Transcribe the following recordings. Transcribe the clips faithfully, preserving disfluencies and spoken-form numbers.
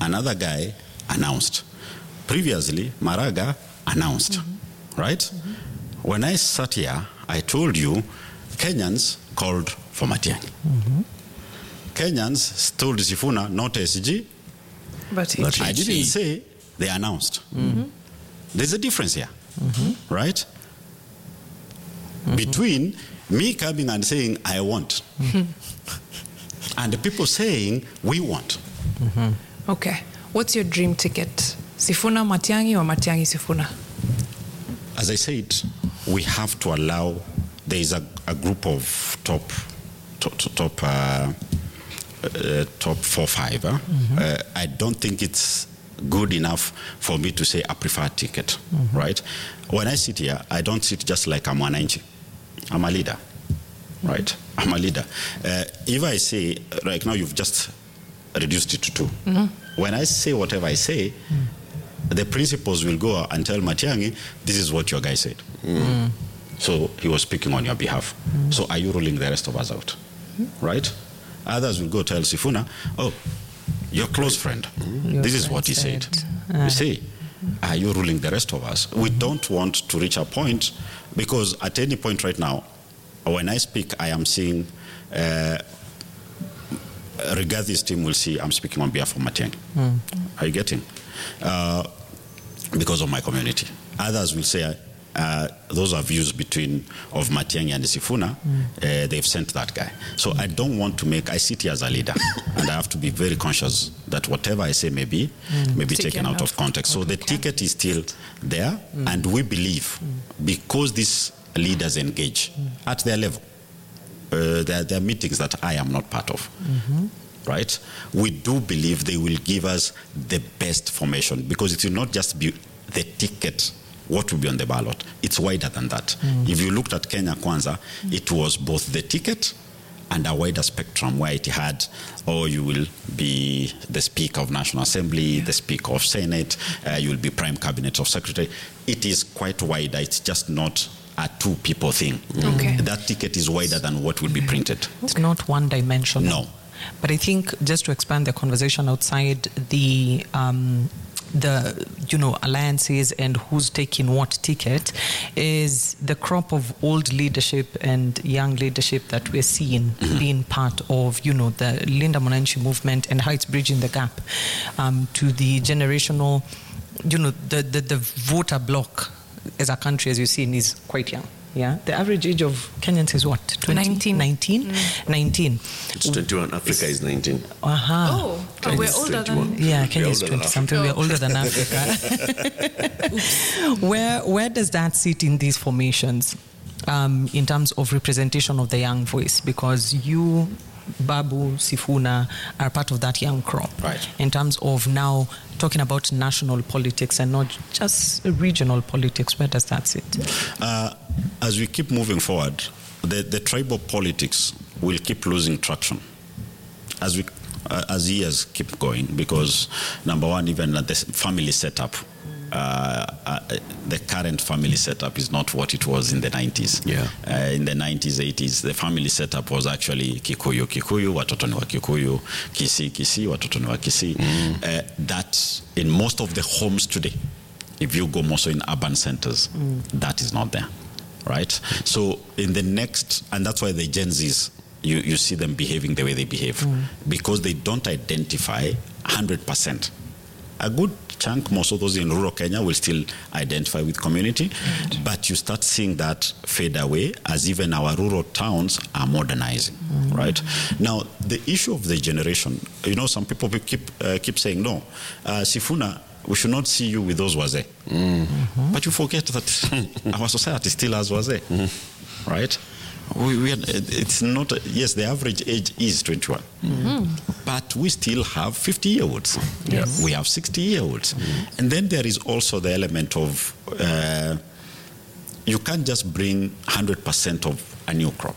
another guy announced. Previously, Maraga announced, mm-hmm. right? Mm-hmm. When I sat here, I told you Kenyans called for Matiang'i. Mm-hmm. Kenyans told Sifuna, not S G, but, but I didn't say they announced. Mm-hmm. There's a difference here, mm-hmm. right? Mm-hmm. Between me coming and saying, I want, mm-hmm. and the people saying, we want. Mm-hmm. Okay. What's your dream ticket? Sifuna Matiang'i or Matiang'i Sifuna? As I said, we have to allow, there is a, a group of top, top, top, uh, uh, top four, five. Huh? Mm-hmm. uh, I don't think it's good enough for me to say a preferred ticket, mm-hmm. right? When I sit here, I don't sit just like I'm Mwananchi. I'm a leader, right? Mm-hmm. I'm a leader. Uh, if I say, right now you've just reduced it to two. Mm-hmm. When I say whatever I say, mm-hmm. the principals will go and tell Matiang'i, this is what your guy said. Mm-hmm. So he was speaking on your behalf. Mm-hmm. So are you ruling the rest of us out, mm-hmm. right? Others will go tell Sifuna, oh, your close friend, mm-hmm. this is what he said. said. Uh, you see, are you ruling the rest of us? Mm-hmm. We don't want to reach a point, because at any point right now, when I speak, I am seeing, uh, Rigath's team will see I'm speaking on behalf of Matiang'i. Mm. Are you getting? Uh, because of my community. Others will say, uh, those are views between of Matiang'i and Sifuna. Mm. Uh, they've sent that guy. So mm. I don't want to make, I sit here as a leader, and I have to be very conscious that whatever I say may be, mm. may be taken, taken out of context. So the okay. ticket is still there, mm. and we believe, mm. because these leaders engage mm. at their level, Uh, there, there are meetings that I am not part of, mm-hmm. right? We do believe they will give us the best formation, because it will not just be the ticket, what will be on the ballot. It's wider than that. Mm-hmm. If you looked at Kenya Kwanza, mm-hmm. it was both the ticket and a wider spectrum, where it had, oh, you will be the Speaker of National Assembly, yeah. the Speaker of Senate, uh, you will be Prime Cabinet of Secretary. It is quite wider. It's just not a two-people thing. Okay. That ticket is wider than what will be printed. It's not one-dimensional. No. But I think, just to expand the conversation outside the, um, the you know, alliances and who's taking what ticket, is the crop of old leadership and young leadership that we're seeing mm-hmm. being part of, you know, the Linda Mwananchi movement, and how it's bridging the gap um, to the generational, you know, the, the, the voter block as a country, as you've seen, is quite young. Yeah, the average age of Kenyans is what? twenty? nineteen. nineteen? Mm. nineteen. It's twenty-one. Africa it's, is nineteen. Uh-huh. Oh, oh we're older than... Yeah, Kenya is twenty something. We're older than Africa. where, where does that sit in these formations um, in terms of representation of the young voice? Because you, Babu, Sifuna are part of that young crop. Right. In terms of now talking about national politics and not just regional politics, where does that sit? Uh, as we keep moving forward, the, the tribal politics will keep losing traction as we uh, as years keep going, because number one, even the family setup, uh, uh, the current family setup is not what it was in the nineties. Yeah. Uh, in the nineties, eighties, the family setup was actually Kikuyu, Kikuyu, watoto ni wa Kikuyu, Kisii, Kisii, watoto ni wa Kisii. Mm. Uh, that in most of the homes today, if you go more so in urban centers, mm. that is not there, right? So in the next, and that's why the Gen Zs, you, you see them behaving the way they behave, mm. because they don't identify one hundred percent. A good chunk, most of those in rural Kenya, will still identify with community, right. but you start seeing that fade away as even our rural towns are modernizing, mm. right? Now, the issue of the generation, you know, some people keep uh, keep saying, no, uh, Sifuna, we should not see you with those wazee. Mm-hmm. But you forget that our society still has wazee, mm-hmm. right? We, we are, it's not, yes, the average age is twenty-one, mm-hmm. but we still have fifty-year-olds. Yes. We have sixty-year-olds. Mm-hmm. And then there is also the element of, uh, you can't just bring one hundred percent of a new crop.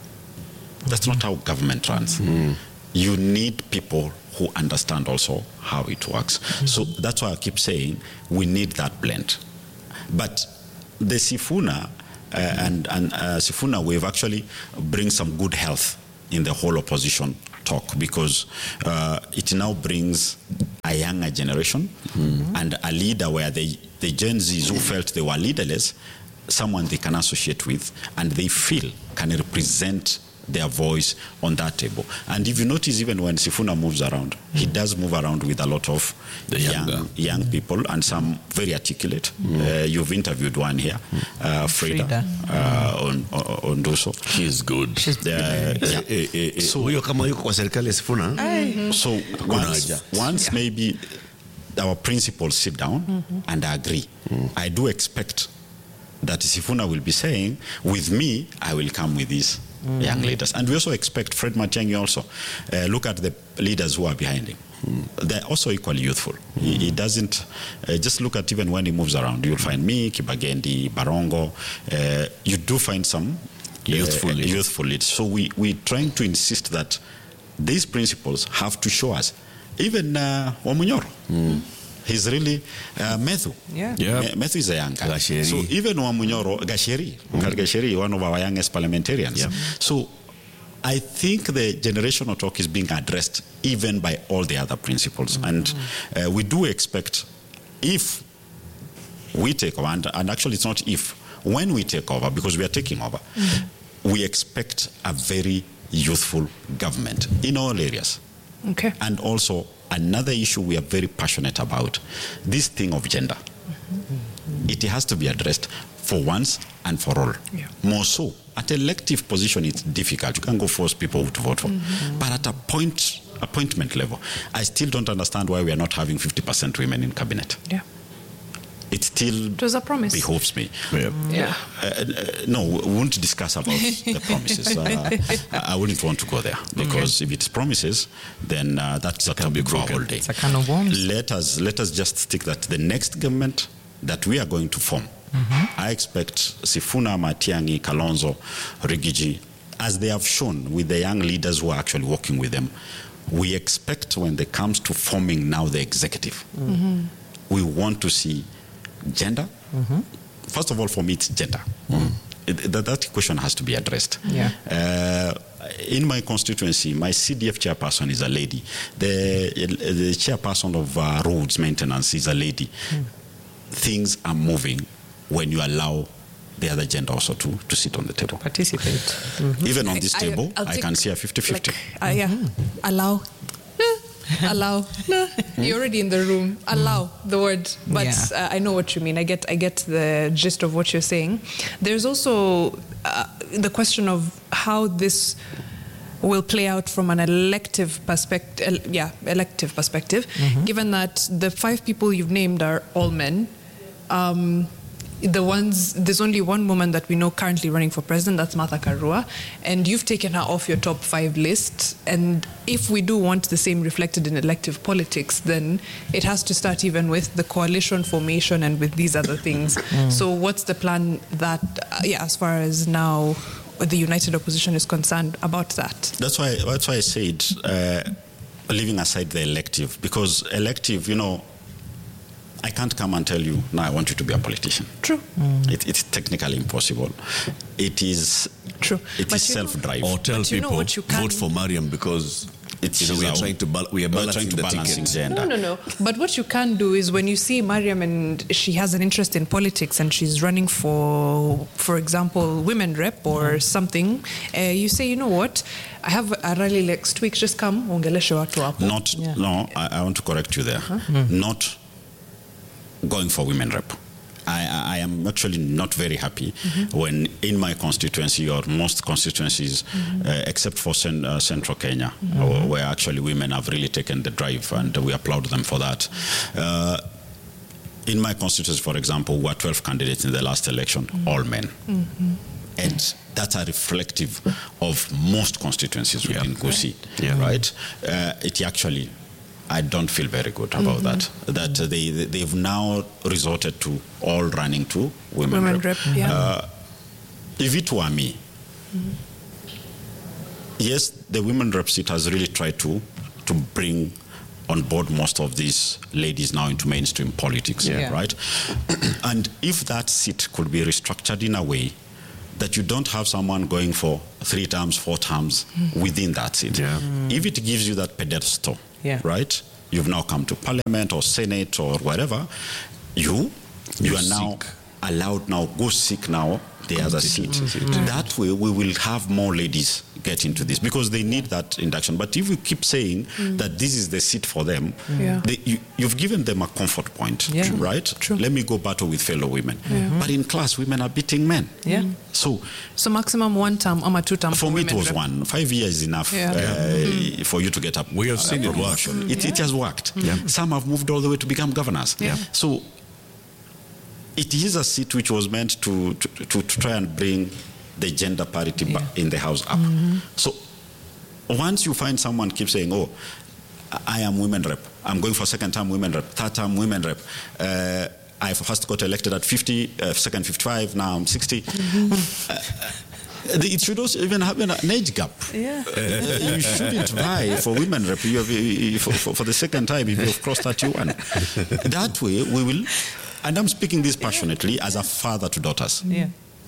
That's mm-hmm. not how government runs. Mm-hmm. You need people who understand also how it works. Mm-hmm. So that's why I keep saying we need that blend. But the Sifuna, Uh, and, and uh, Sifuna wave actually brings some good health in the whole opposition talk, because uh, it now brings a younger generation mm-hmm. and a leader where they, the Gen Zs who felt they were leaderless, someone they can associate with and they feel can represent their voice on that table. And if you notice, even when Sifuna moves around, mm-hmm. he does move around with a lot of the young, younger. young mm-hmm. people and some very articulate. Mm-hmm. Uh, you've interviewed one here, uh, Frida, Frida. Uh, on, on Duso. She's good. She's Uh, yeah. Eh, eh, eh, so huyo kama yuko kwa serikali ya Sifuna. Mm-hmm. So once, haja. once Yeah. maybe our principals sit down mm-hmm. and agree, mm. I do expect that Sifuna will be saying, with me, I will come with these mm. young leaders. And we also expect Fred Matiang'i also. Uh, look at the leaders who are behind him. Mm. They're also equally youthful. Mm. He, he doesn't, uh, just look at even when he moves around, you'll find me, Kibagendi, Barongo. Uh, you do find some Youthful uh, leaders. youthful leaders. So we, we're trying to insist that these principles have to show us. Even uh, Wamunyoro. Mm. He's really uh, Methu. Yeah. Yeah. Me- Methu is a young guy. Gasheri. So even Wamunyoro, Gasheri, mm. Gasheri, one of our youngest parliamentarians. Yeah. So I think the generational talk is being addressed even by all the other principles. Mm. And uh, we do expect, if we take over, and, and actually it's not if, when we take over, because we are taking over, mm. we expect a very youthful government in all areas. Okay. And also, another issue we are very passionate about, this thing of gender. Mm-hmm. It has to be addressed for once and for all. Yeah. More so, at elective position, it's difficult. You can't go force people to vote for. Mm-hmm. But at a point, appointment level, I still don't understand why we are not having fifty percent women in cabinet. Yeah. It still It was a promise. behoves me. Yeah. Yeah. Uh, uh, no, we won't discuss about the promises. Uh, I I wouldn't want to go there because if it's promises, then uh, that's a topic for a whole day. It's a can of worms. Let us let us just stick that the next government that we are going to form, mm-hmm. I expect Sifuna, Matiang'i, Kalonzo, Rigiji, as they have shown with the young leaders who are actually working with them, we expect when it comes to forming now the executive, mm-hmm. we want to see gender. Mm-hmm. First of all, for me, it's gender. Mm. It, that, that question has to be addressed. Yeah. Uh, in my constituency, my C D F chairperson is a lady. The, the chairperson of uh, roads maintenance is a lady. Mm. Things are moving when you allow the other gender also to, to sit on the table. Participate. Mm-hmm. Even on this I- table, I'll I take, can see a fifty-fifty. Like, uh, yeah. Allow. Allow. You're already in the room. Allow the word, but Yeah. uh, I know what you mean. I get, I get the gist of what you're saying. There's also uh, the question of how this will play out from an elective perspective. Yeah, elective perspective. Mm-hmm. Given that the five people you've named are all men. Um, the ones, there's only one woman that we know currently running for president, that's Martha Karua, and you've taken her off your top five list. And if we do want the same reflected in elective politics, then it has to start even with the coalition formation and with these other things. Mm. So what's the plan that, uh, yeah, as far as now the united opposition is concerned about that? That's why, that's why I said, uh, leaving aside the elective, because elective, you know, I can't come and tell you, no, I want you to be a politician. True. Mm. It, it's technically impossible. It is True. It But is you know- self-drive. Or tell But you know people, what you can- vote for Mariam because It's you know, we are our- trying to bal- we are we're balancing trying to the balancing ticket. gender. No, no, no. But what you can do is when you see Mariam and she has an interest in politics and she's running for, for example, women rep or something, uh, you say, you know what, I have a rally next week, just come, ongeleshe watu hapo. Not, Yeah. no, I, I want to correct you there. Uh-huh. Not going for women rep. I, I I am actually not very happy mm-hmm. when in my constituency or most constituencies, mm-hmm. uh, except for cen- uh, Central Kenya, mm-hmm. where actually women have really taken the drive and we applaud them for that. Uh, in my constituency, for example, we were twelve candidates in the last election, mm-hmm. all men. Mm-hmm. And that's a reflective of most constituencies Yeah. within Gusii, Yeah. right? Uh, it actually, I don't feel very good about Mm-hmm. that. That they they've now resorted to all running to women, Women rep. rep, yeah. Uh, if it were me, mm-hmm. yes, the women rep seat has really tried to to bring on board most of these ladies now into mainstream politics, Yeah. Yeah. right? And if that seat could be restructured in a way that you don't have someone going for three terms, four terms mm. within that seat. Yeah. Mm. If it gives you that pedestal, Yeah. right? you've now come to parliament or senate or whatever, you you, you are now allowed now go seek now the other seat. Mm-hmm. That way we will have more ladies get into this because they need that induction. But if we keep saying mm. that this is the seat for them, yeah. they, you, you've given them a comfort point, yeah. right? True. Let me go battle with fellow women. Yeah. But in class, women are beating men. Yeah. So, so maximum one term or two term. For, for me, women, it was right? one. Five years is enough yeah. uh, mm-hmm. for you to get up. We have seen uh, it work. Mm-hmm. It, yeah. it has worked. Mm-hmm. Yeah. Some have moved all the way to become governors. Yeah. So, it is a seat which was meant to, to, to, to try and bring the gender parity yeah. in the house up. Mm-hmm. So once you find someone keep saying, oh, I am women rep, I'm going for second term women rep, third term women rep, uh, I first got elected at fifty, uh, second fifty-five, now I'm sixty. Mm-hmm. Uh, it should also even have an age gap. Yeah. Uh, you shouldn't vie for women rep you have, for, for, for the second time if you've crossed thirty-one. That way we will, and I'm speaking this passionately as a father to daughters. Yeah.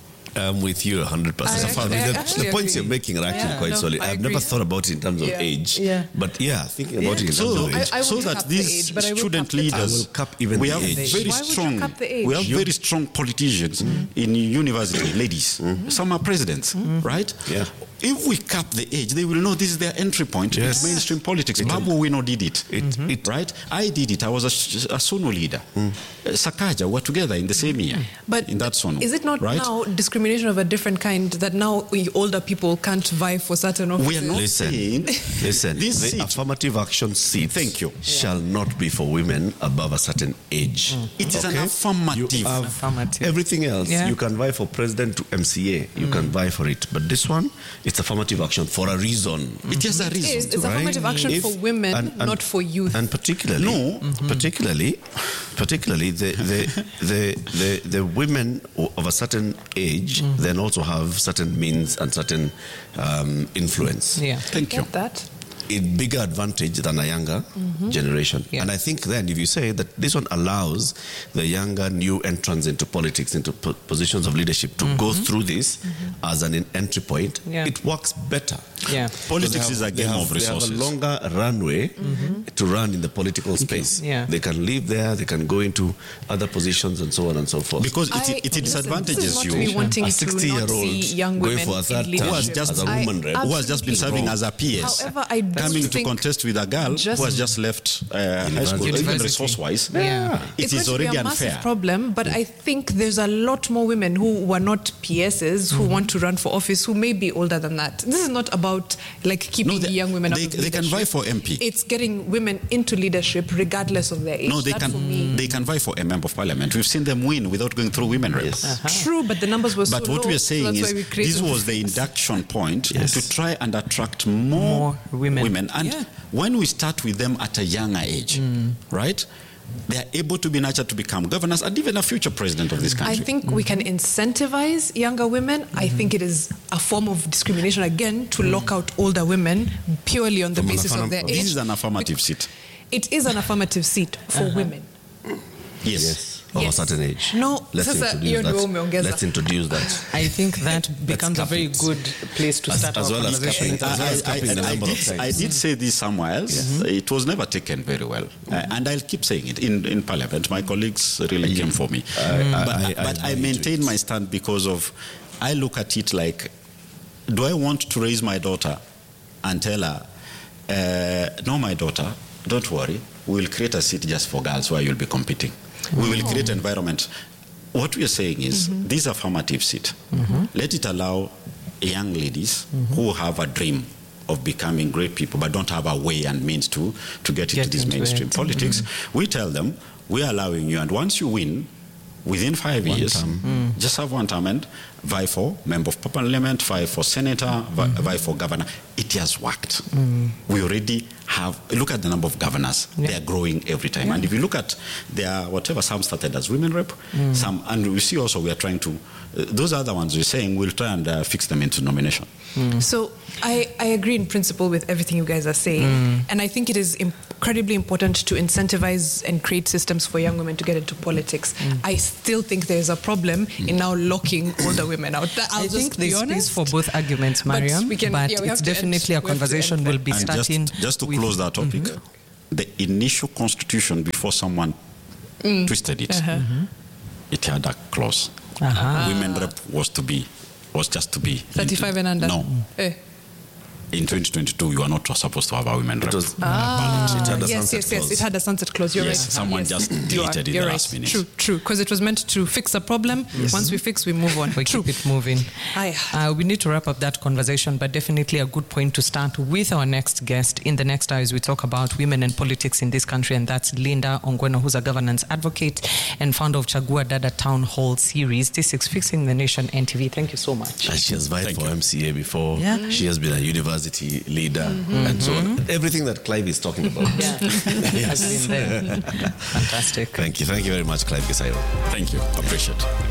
I'm with you one hundred percent. I actually- I the, actually the points agree. you're making are actually Yeah, quite no, solid. I I've agree. never thought about it in terms of Yeah. age. Yeah. But yeah, thinking about Yeah. it in So, terms of age. I- I so would that cap the these age, but I will student cap the age. leaders, I will cap even we the have age. very Why would you strong, cap the age? we have very strong politicians in university, ladies. Some are presidents, right? Yeah. If we cap the age, they will know this is their entry point Yes. to mainstream politics. Babu Wino did it, It- it- right? I did it. I was a, a Sonu leader. Uh, Sakaja were together in the same year. But in that Sonu, is it not right? now discrimination of a different kind that now we older people can't vie for certain offices? We are not Listen, saying listen. this The seat. affirmative action seat Thank you. shall not be for women above a certain age. It is an Okay? affirmative. You have Affirmative. everything else. Yeah. You can vie for president to M C A. You can vie for it. But this one, it's affirmative action for a reason. It has a It reason. is. It's right? affirmative action If- for women, and- and- not for youth. And particularly, No. particularly, particularly the the, the the the women of a certain age then also have certain means and certain um, influence. Yeah. Thank you. Get that? A bigger advantage than a younger generation. Yeah. And I think then if you say that this one allows the younger new entrants into politics, into po- positions of leadership to go through this as an entry point, Yeah. it works better. Yeah. Politics They have- is a they game have- of resources. They have a longer runway to run in the political space. Yeah. They can live there, they can go into other positions and so on and so forth. Because it, I- it, it listen, this disadvantages is not you. me wanting a to not see sixty-year-old young going women for a in third term Who has leadership. just, as a I woman rep. who has just been absolutely- serving as a P S. However, I don't coming to think contest with a girl just- who has just left uh, high school, even University. resource-wise. Yeah. It it's is going to be already a massive unfair. problem, but I think there's a lot more women who were not P Ss who want to run for office who may be older than that. This is not about like keeping No, they- young women they- out of they can leadership. vie for M P. It's getting women into leadership regardless of their age. No, they That for me- can they can vie for a member of parliament. We've seen them win without going through women reps. Yes. True, but the numbers were But so what low, we are so saying that's why is we created this was the this. induction point Yes. to try and attract more, More women. And Yeah. when we start with them at a younger age, right, they are able to be nurtured to become governors and even a future president of this I country. think we can incentivize younger women. I think it is a form of discrimination again to lock out older women purely on the From an basis of their affirm- age. This is an affirmative seat. It is an affirmative seat for women. Yes. Yes. Of Yes. a certain age. No, let's sasa, introduce hiyo ndio that. umeongeza. Let's introduce that. I think that becomes a cap very it. good place to As- start as our well as conversation. capping. I, As well as I- capping the I- I number of did, times. I did say this somewhere else. It was never taken very well. Uh, and I'll keep saying it in, in Parliament. My colleagues really came for me. I- but I- I, I but I agree to maintain it. my stand because of, I look at it like, do I want to raise my daughter and tell her, uh, no, my daughter, don't worry, we will create a seat just for girls where you'll be competing. We will create an environment. What we are saying is, this affirmative seat, let it allow young ladies who have a dream of becoming great people but don't have a way and means to, to get, Get into this into mainstream it. politics. We tell them, we're allowing you, and once you win, within five One years, term. just have one term and vie for member of parliament, vie for senator, vie, vie for governor. It has worked. We already have, look at the number of governors. Yeah. They are growing every time. And if you look at their, whatever, some started as women rep, some, and we see also we are trying to, uh, those other ones we're saying we'll try and uh, fix them into nomination. So I, I agree in principle with everything you guys are saying. And I think it is incredibly important to incentivize and create systems for young women to get into politics. I still think there's a problem in now locking older women out. That, I'll I just think be there's space honest. for both arguments, But Mariam, we can- but yeah, we have it's to end- definitely a we have to conversation end we'll there. be And starting just, just to with- close that topic, the initial constitution before someone mm. twisted it, uh-huh. mm-hmm. it had a clause. Uh-huh. Women rep was to be, was just to be thirty-five and under. No. Eh. In twenty twenty-two, you are not supposed to have a women rep. It was Ah, it had a yes, sunset yes, yes. clause. It had a sunset clause. You're Yes, right. someone yes. just You are- deleted in you're the right. last minute. True, true. Because it was meant to fix a problem. Yes. Once we fix, we move on. We True. keep it moving. Aye. Uh, we need to wrap up that conversation, but definitely a good point to start with our next guest. In the next hour, as we talk about women and politics in this country, and that's Linda Ongweno, who's a governance advocate and founder of Chagua Dada Town Hall series. This is Fixing the Nation N T V. Thank you so much. And she has vied Thank for you. M C A before. Yeah. She has been a university leader and so on. Everything that Clive is talking about. Yeah, has been there. Fantastic. Thank you. Thank you very much, Clive Gisayo. Thank you. Appreciate it.